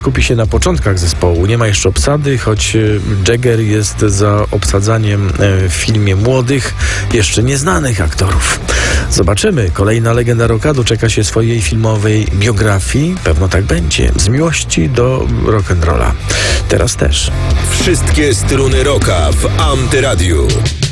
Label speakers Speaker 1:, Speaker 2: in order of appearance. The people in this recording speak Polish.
Speaker 1: Kupi się na początkach zespołu. Nie ma jeszcze obsady, choć Jagger jest za obsadzaniem w filmie młodych, jeszcze nieznanych aktorów. Zobaczymy. Kolejna legenda rocka doczeka się swojej filmowej biografii. Pewno tak będzie. Z miłości do rock'n'rolla. Teraz też.
Speaker 2: Wszystkie struny rocka w Antyradiu.